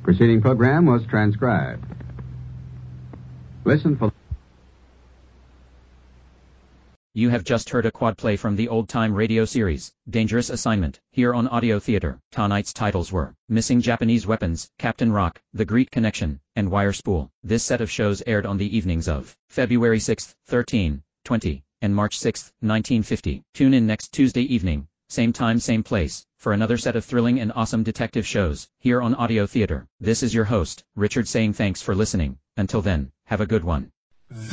Preceding program was transcribed. Listen for... You have just heard a quad play from the old-time radio series, Dangerous Assignment, here on Audio Theater. Tonight's titles were Missing Japanese Weapons, Captain Rock, The Greek Connection, and Wire Spool. This set of shows aired on the evenings of February 6, 13, 20, and March 6, 1950. Tune in next Tuesday evening, same time same place, for another set of thrilling and awesome detective shows, here on Audio Theater. This is your host, Richard, saying thanks for listening. Until then, have a good one.